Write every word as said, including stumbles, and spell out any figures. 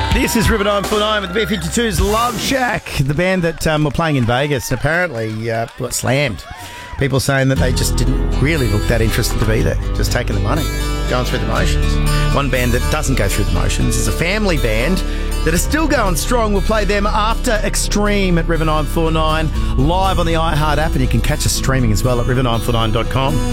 This is River nine forty-nine with the B fifty-two's Love Shack, the band that um, were playing in Vegas and apparently uh, got slammed. People saying that they just didn't really look that interested to be there, just taking the money, going through the motions. One band that doesn't go through the motions is a family band that is still going strong. We'll play them after Extreme at River nine forty-nine, live on the iHeart app, and you can catch us streaming as well at river nine forty-nine dot com.